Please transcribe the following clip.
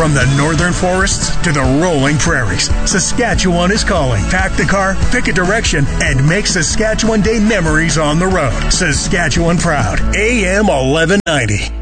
From the northern forests to the rolling prairies, Saskatchewan is calling. Pack the car, pick a direction, and make Saskatchewan Day memories on the road. Saskatchewan proud. AM 1190.